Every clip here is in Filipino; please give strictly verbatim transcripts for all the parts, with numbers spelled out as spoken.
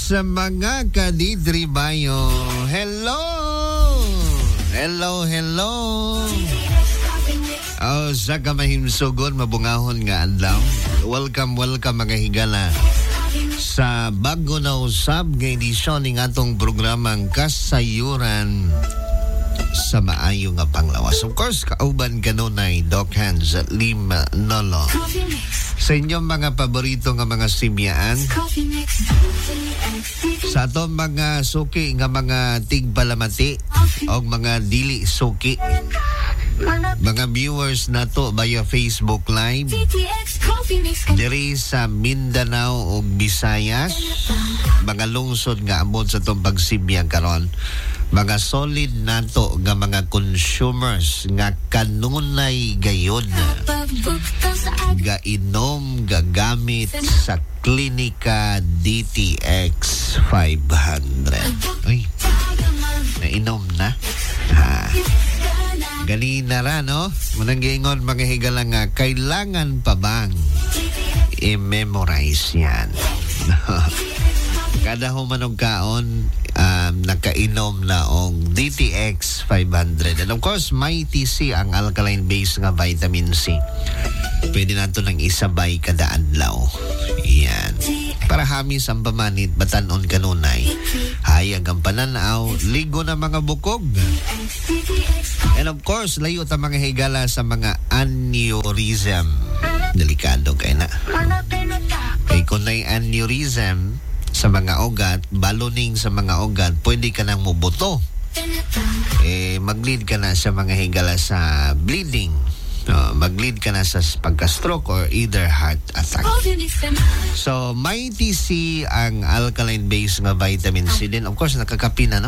sa mga kadidribayo. Hello! Hello, hello! Oh, sa kamahimsugon, mabungahon nga adlaw. Welcome, welcome mga higala sa bago na usab nga edisyon ng atong programang Kasayuran sa maayo nga panglawas. Of course, kauban kanunay Doc Hans at Lim Nolo. Sa inyong mga paborito nga mga simyaan, sa atong mga suki nga mga tigpalamati o mga dili suki, mga viewers nato via Facebook Live diri sa Mindanao ug Visayas, mga lungsod nga amod sa itong pagsibya karon, mga solid nato nga mga consumers nga kanunay gayod gainom gagamit sa Klinika D T X five hundred. Uy, nainom na ha. Ganina ra, no? Munang giingon mga higala nga, kailangan pa bang i-memorize yan? Kada humanog kaon, um, nakainom na og D T X five hundred. And of course, may T C ang alkaline-based nga vitamin C. Pwede nato ng isabay kada adlaw. Yan. Para hamis ang pamanit, batanon kanunay. Hayag ang pananaw, ligo na mga bukog. And of course, layo ta mga higala sa mga aneurysm. Delikado kay na. Kay kung na'y aneurysm sa mga ugat, baloning sa mga ugat, pwede ka nang mubuto. Eh, mag-lead ka na sa mga higala sa bleeding. Uh, mag-lead ka na sa pagka-stroke or either heart attack. So, may T C ang alkaline-based nga vitamin C din. Of course, nakakapi na, no?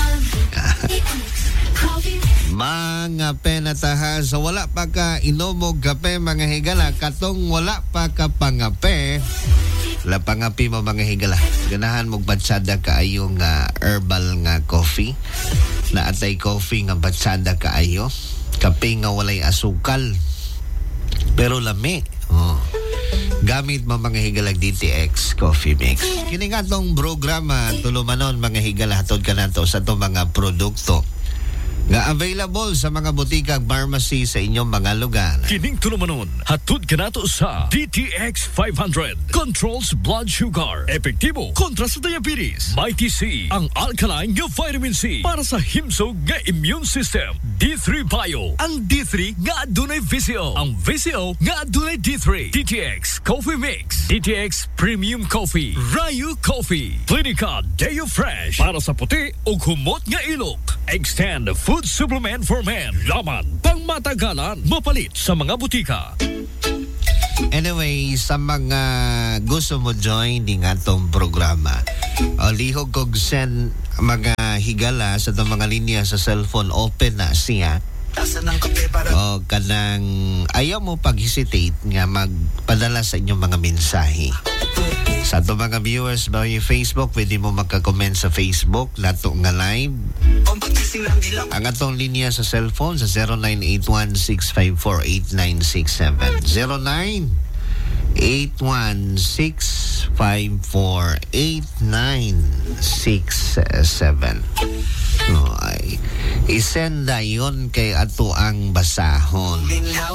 Mga penataha, sa so wala pa ka inomog kape mga higala, katong wala pa ka pangape, la pangapi mo mga higala. Ganahan mong batsada kaayo nga herbal nga coffee, na atay coffee nga batsada kaayo, kape nga walay asukal pero lami. Oh. Gamit mo mga higala D T X Coffee Mix. Kini nga tong programa tulumanon mga higala, hatod ka nato sa itong mga produkto nga available sa mga butikang pharmacy sa inyong mga lugar. Kining tulumanon, hatod ka nato sa D T X five hundred. Controls blood sugar. Epektibo kontra sa diabetes. May T C ang alkaline nga vitamin C para sa himsog nga immune system. D three Bio. Ang D three nga adunay V C O. Ang V C O nga adunay D three. D T X Coffee Mix. D T X Premium Coffee. Rayu Coffee. Klinika Deo Fresh para sa puti ug humot nga ilok. Extend Food Supplement for Men. Laman pang matagalan. Mapalit sa mga butika. Anyway, sa mga gusto mo join din nga itong programa, o lihog kog send mga higala sa itong mga linya sa cellphone, open na siya. O kanang ayaw mo pag-hesitate nga magpadala sa inyong mga mensahe. Sa itong mga viewers ba yung Facebook, pwede mo magka-comment sa Facebook, lato nga live. Ang atong linya sa cellphone sa zero nine eight one six five four eight nine six seven. zero nine eight one six five four eight nine six seven. No, ay isend na yun kay ato ang basahon.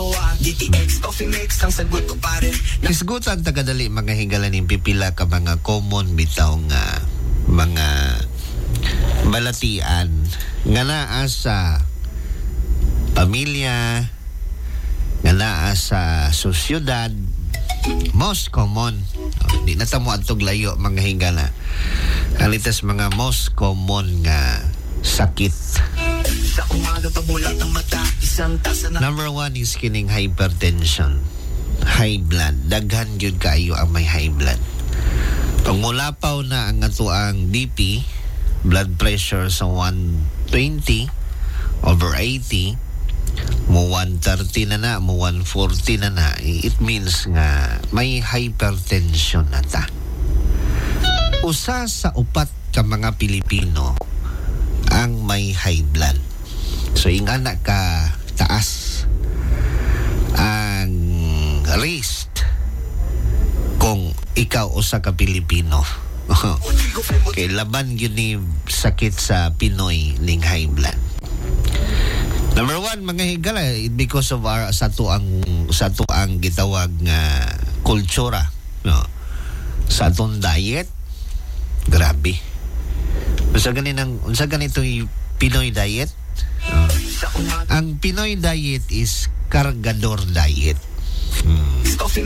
Isgutan tagadali mga hinggalan ng pipila ka mga common bitaw nga mga balatian nga naa sa pamilya, nga naa sa sosyudad. Most common, di na tamo atog layo mga hingala, alitas mga most common nga sakit. Number one is kining hypertension, high blood. Daghan yun kaayo ang may high blood. Pag mulapaw na ang atuang B P, blood pressure sa one twenty over eighty, mo one thirty na na, mo one forty na na, it means nga may hypertension na ta. Usa sa upat ka mga Pilipino ang may high blood. So ingana ka taas ang risk kung ikaw usa ka Pilipino Kay laban yun ni sakit sa Pinoy ning high blood. Number one, mga higala, because of our sa to ang sa to ang gitawag nga kultura, no? Sa atong diet, grabe. Unsa ganin ang unsa ganito yung Pinoy diet? Uh, ang Pinoy diet is kargador diet. Hmm.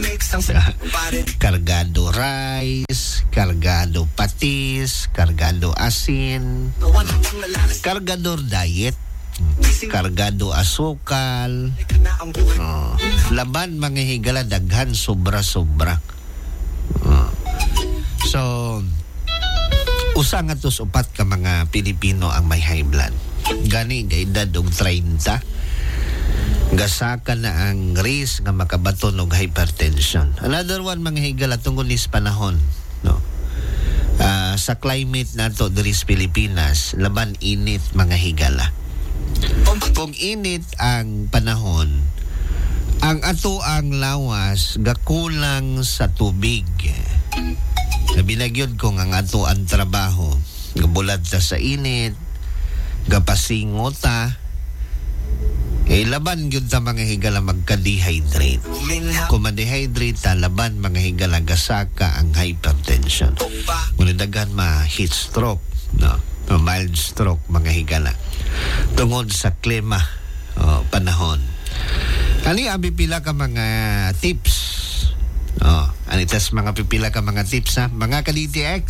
Kargado rice, kargado patis, kargado asin, kargador diet, kargado asukal, uh, laban mga higala daghan sobra-sobra. Uh, so usa nga tos upat ka mga Pilipino ang may high blood. Gani nga edad og thirty, gasaka na ang risk nga makabaton og hypertension. Another one mga higala tungod nis panahon, no. Uh, sa climate nato diri sa Pilipinas, laban init mga higala. Kung init ang panahon, ang ato ang lawas gakulang sa tubig. Nabinagyod ko nga ang ato ang trabaho, gabulad ta sa init, gapasingota, eh laban yun ta mga higala magka-dehydrate. Kung ma-dehydrate ta, laban mga higala gasaka ang hypertension. Kung daghan ma-heat stroke, no? Mild stroke mga higala. Tungod sa klima, oh, panahon. Kani abi pila ka mga tips. Oh, anitas mga pipila ka mga tips ha, mga ka-D T X.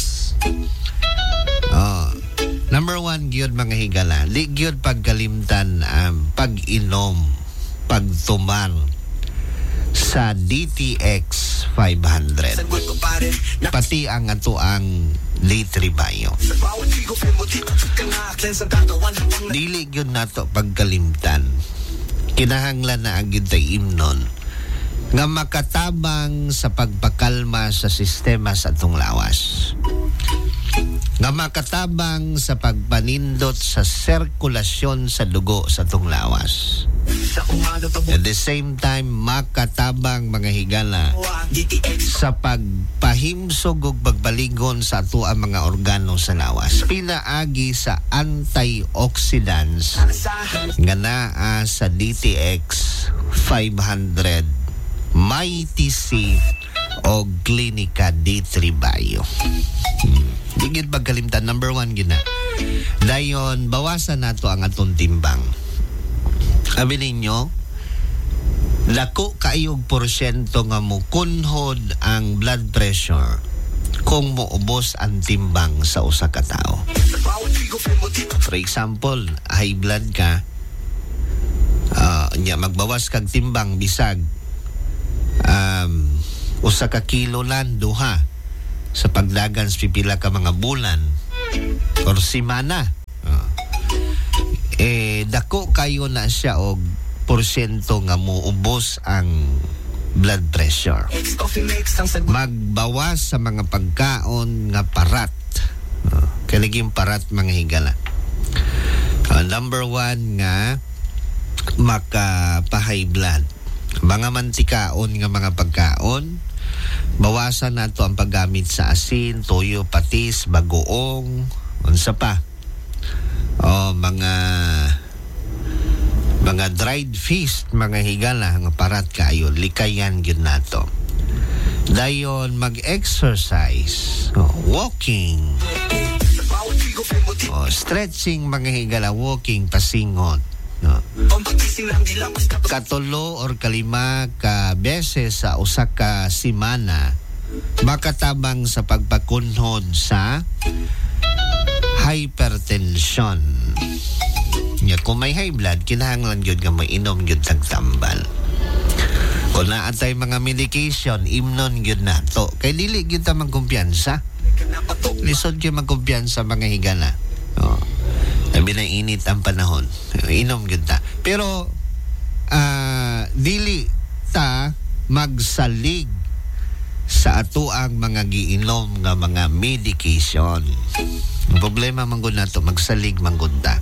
Oh, number one gyud mga higala, di gyud pagkalimtan ang um, pag-inom, pagtumar sa D T X five hundred. Pati ang ato ang Litribayo. Dili gyud nato pagkalimtan. Kinahanglan na ang gyud tay imnon nga makatabang sa pagpakalma sa sistema sa atong lawas. Nga makatabang sa pagpanindot sa sirkulasyon sa dugo sa atong lawas. At the same time, makatabang mga higala sa pagpahimsog ug pagbaligon sa ato ang mga organo sa lawas. Pinaagi sa antioxidants nga naa sa D T X five hundred, Mighty C o Clinica D three Bio. Hmm. Digid pagkalimtan, number one yun na. Dayon, bawasan nato ang atong timbang. Sabi ninyo, lako kaayog porsyento nga mukunhod ang blood pressure kung muubos ang timbang sa usa ka tao. For example, high blood ka, uh, nya magbawas kag timbang bisag um, usa ka kilo lang duha sa pagdagan sa pipila ka mga bulan or simana. Uh, eh dako kayo na siya og porsyento nga muubos ang blood pressure. Magbawas sa mga pagkaon nga parat. Uh, Kaliging parat mga higala. Uh, number one nga maka-high blood. Mga mantikaon nga mga pagkaon, bawasan nato ang paggamit sa asin, toyo, patis, bagoong, unsa pa. O mga mga dried fish, mga higala nga parat kayo, likayan gyud nato. Dayon mag-exercise, o, walking, o, stretching mga higala, walking, pasingot. No. Katulo or kalima ka beses sa usa ka semana makatabang sa pagpakunhod sa hypertension. Nya kung may high blood, kinahanglan gyud nga mainom gyud tag tambal. Kung naatay mga medication, imnon gyud nato. Kay dili gyud ta magkumpiyansa. Lisod gyud magkumpiyansa mga higala. Oh. Sabi na init ang panahon. Inom gyud ta. Pero uh, dili ta magsalig sa ato ang mga giinom nga mga medication. Ang problema man gud nato magsalig man gud ta.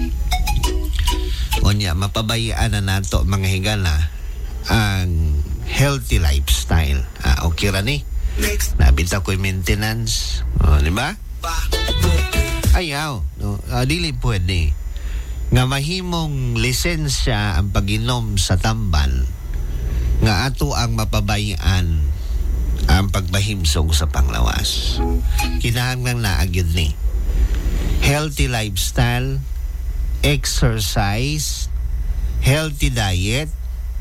Onya mapabayaan na nato mga higala ang healthy lifestyle. Ah, okay ra ni. Nabita ko'y maintenance. O, di ba? Ayaw. No? Uh, dili pwede. Nga mahimong lisensya ang pag-inom sa tambal nga ato ang mapabayan ang pagbahimsog sa panglawas. Kinahanglan na agyod ni healthy lifestyle, exercise, healthy diet,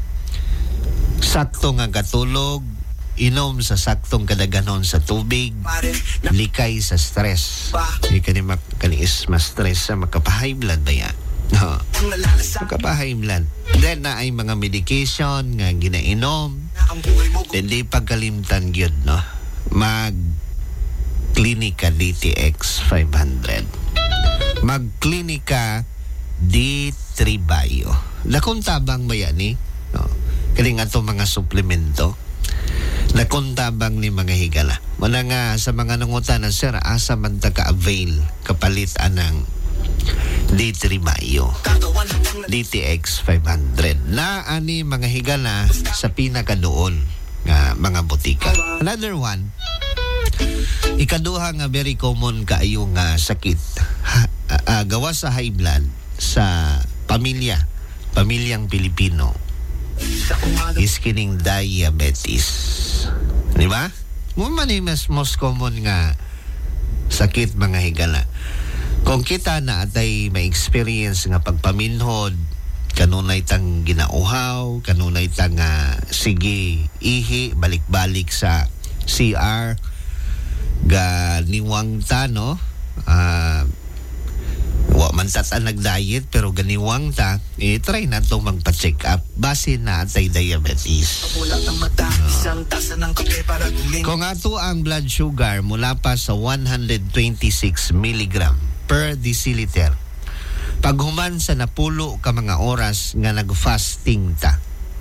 sakto nga katulog, inom sa saktong kadaganon sa tubig, likay sa stress. Hindi ka ni makanis ma-stress sa makapahay blood ba yan? No. Makapahay blood. Then na ay mga medication nga ginainom. Hindi pagkalimtan yun, no? Mag Clinica D T X five hundred. Mag Clinica D three Bio. Lakong tabang ba yan eh? No. Kaya nga itong mga suplemento nakuntabang ni mga higala. Wala nga sa mga nangutan na, sir, asa man ta ka-avail kapalit anang D three Bio, D T X five hundred. Na ani mga higala sa pinakadoon nga mga butika. Another one, ikaduha nga very common kaayo nga sakit. Ha, uh, gawa sa high blood sa pamilya, pamilyang Pilipino, is kining diabetes. Di ba? Mo man yung mas most common nga sakit mga higala. Kung kita na atay may experience nga pagpaminhod, kanunay tang ginauhaw, kanunay tang uh, sige ihi, balik-balik sa C R, ga niwang ta, no? Ah... Uh, wa man ta nag-diet pero ganiwang ta, eh, try na itong magpa-check up base na atay diabetes. Uh, kung ato ang blood sugar mula pa sa one hundred twenty-six milligram per deciliter, pag human sa napulo ka mga oras nga nag-fasting ta,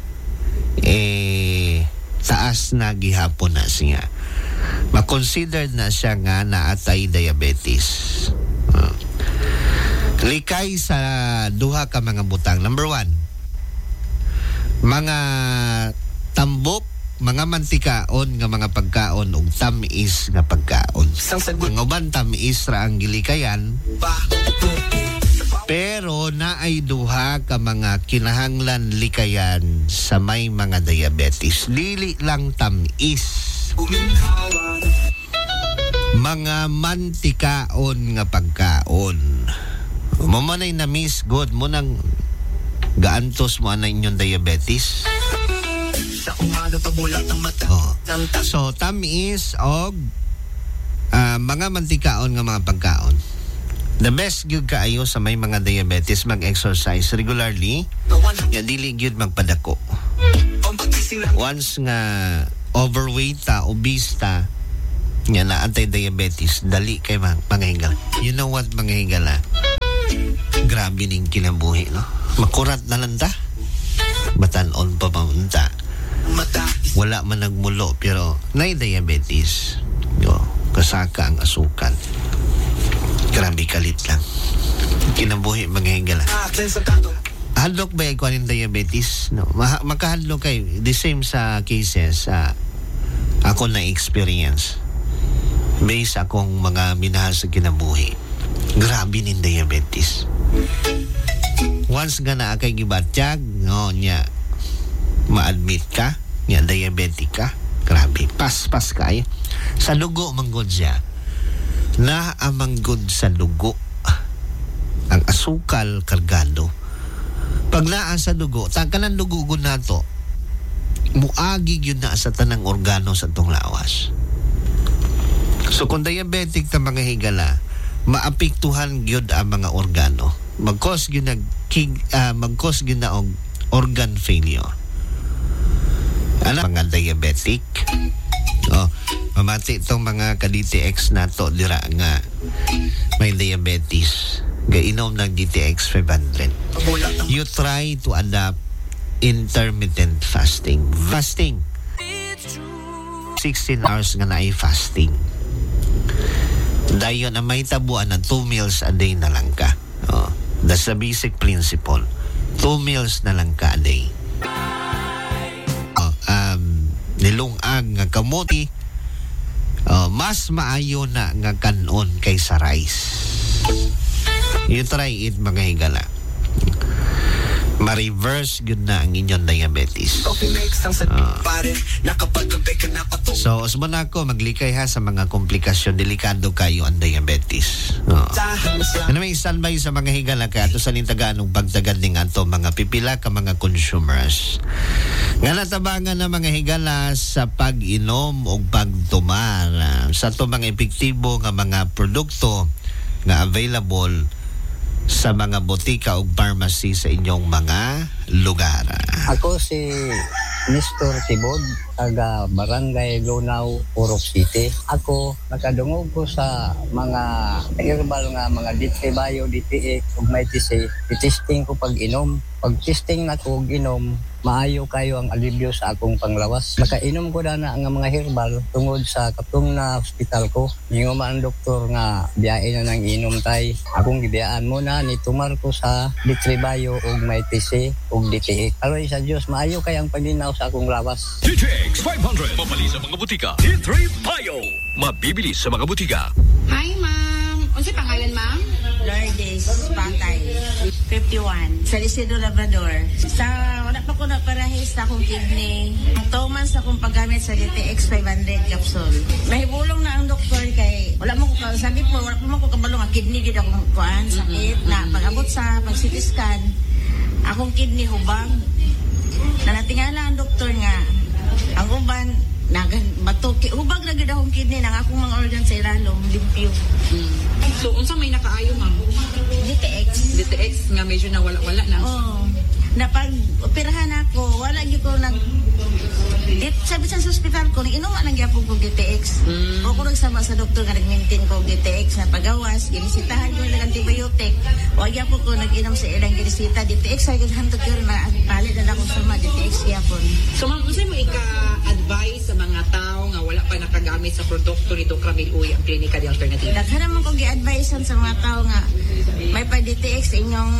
eh taas na gihapon na siya. Ma-considered na siya nga na atay diabetes. Uh, Likay sa duha ka mga butang. Number one, mga tambok, mga mantikaon nga mga pagkaon ug tamis nga pagkaon. Ang uban tamis ra ang gilikayan, pero naay duha ka mga kinahanglan likayan sa may mga diabetes. Dili lang tamis, mga mantikaon nga pagkaon. Mamanay na miss God mo nang gaantos mo na inyong diabetes. Oh. So tamis og uh, mga mantikaon nga mga pagkaon. The best gyud kaayo sa may mga diabetes mag-exercise regularly. Ya dili gyud magpadako. Once nga overweight ta, obese ta, nga na anti-diabetes, dali kay mga, mga higala. You know what mga higala? Grabe ning kinabuhi, no? Makurat na lang ta. Batanon pa pamunta. Wala man nagmulo, pero na diabetes. Yo, kasaka ang asukal. Grabe kalit lang. Kinabuhi mga higala. Hadlok ba yung kuhanin diabetes? No. Ma- makahadlok kayo. The same sa cases sa uh, ako na experience. Based akong mga minahal sa kinabuhi. Grabe nin diabetes. Once nga na akay gibatyag, no, nya, ma-admit ka, nya diabetic ka, grabe, pas-pas kaya. Sa dugo, manggod siya. Na amanggod sa dugo, ang asukal kargado. Pag naa sa dugo, tangka ng dugo na to, muagig yun na sa tanang organo sa itong lawas. So kung diabetic na mga higala, maapektuhan gyud ang mga organo. Mag-cause gyud nag uh, mag-cause gyud na og organ failure. Ano mga diabetic? Oh, mamati itong mga ka-D T X nato dira nga may diabetes. Gainom ng D T X five hundred. You try to adapt intermittent fasting. Fasting. sixteen hours nga na ay fasting. Dayon na may tabuan ng two meals a day na lang ka. Oh, that's the basic principle. Two meals na lang ka a day. Oh, um, nilungag nga kamote, Uh, mas maayo na nga kanon kaysa rice. You try it mga higala. Ma-reverse yun na ang inyong diabetes. Uh, so, usman ako, maglikay ha sa mga komplikasyon. Delikado kayo ang diabetes. Uh. Ano may standby sa mga higala ka ato sa nintagaan ng pagtagad ng ato mga pipila ka mga consumers. Nga natabangan na mga higala sa pag-inom o pagtumar uh, sa ito mga epektibo nga mga produkto nga available sa mga botika o pharmacy sa inyong mga lugar. Ako si Mister Tibod, taga Barangay Lunaw, Purok City. Ako, nakadungog ko sa mga herbal nga mga D T Bio, D T X, ug may T C. I-testing ko pag-inom. Pag-testing na ko inom, maayo kayo ang alibyo sa akong panglawas. Makainom ko na na ang mga herbal tungod sa katong na hospital ko. Yung ang doktor nga biyain na nang inom tay. Akong gibiyaan mo na nitumar ko sa D T Bio ug may T C ug D T X. Aroy sa Dios, maayo kay ang paglinaw sa akong lawas. D T X five hundred, mabali sa mga butika. D three Bio, mabibili sa mga butika. Hi, ma'am. Unsa pangalan, ma'am? Lourdes Pantay, fifty-one. Sa Isidro Labrador. Sa wala pa ko na parahis sa akong kidney. two months akong paggamit sa D T X five hundred capsule. Mahibulong na ang doktor kay wala mo ko sabi po wala mo ko kabalo nga kidney gid akong kuan sakit na pag-abot sa pag-C T scan akong kidney hubag. Na natingala ang doktor nga ang uban nagan batuki hubag na gid akong kidney nang akong mga organ sa ilalom limpyo. Hmm. So unsa may nakaayo, ma'am? D T X. D T X nga medyo na wala-wala na. Oh. Na pag operahan ako, wala gyud ko nag dit sabi sa ospital ko, inuman ang gyapon ko D T X. Mm. O ko nagsama sa doktor nga nag-maintain ko D T X na pagawas, ginisitahan ko ng antibiotic. O gyapon ko nag-inom sa ilang ginisita D T X ay gyud hantod ko na palit na ako sa mga D T X gyapon. So ma'am, unsa mo ika-advise sa mga tao nga wala pa nakagamit sa produkto ni Doc Ramil Uy ang Klinika de Alternativa? Daghan naman ko gi-advisean sa mga tao nga may pa D T X inyong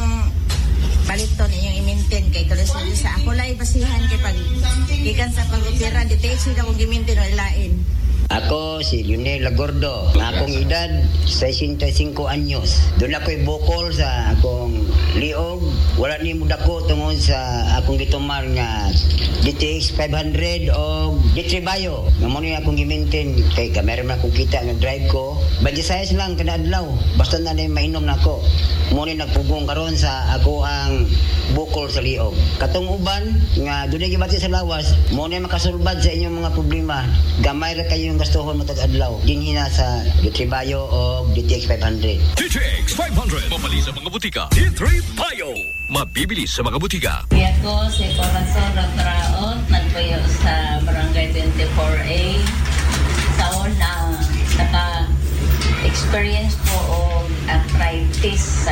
paliton inyong i-maintain kay kolesterol sa ako lang basihan kay pag gikan sa pag-opera D T X sila kung gi-maintain o ilain. Ako si Lionel Lagordo. Nga akong edad, sesenta-cinco anyos. Doon ako'y bukol sa akong liog. Wala ni muda ko tungod sa akong gitumar nga D T X five hundred o D three Bio. Nga mo niya akong gimintin. Kay kamera man akong kita nga drive ko. Badisayas lang kada adlaw. Basta na na mainom na ako. Mo ni nagpugong karon sa ako ang bukol sa liog. Katong uban nga doon gibati sa lawas, mo ni makasulbad sa inyong mga problema. Gamay ra kayo gastuhon mo tag-adlaw dinhi na sa D three Bio o D T X five hundred. D T X five hundred, mabali sa mga butika. D three Bio, mabibili sa mga butika. Kaya ko si Corazon Ratraot, nagpuyo sa Barangay twenty-four A. Sa una, naka-experience ko o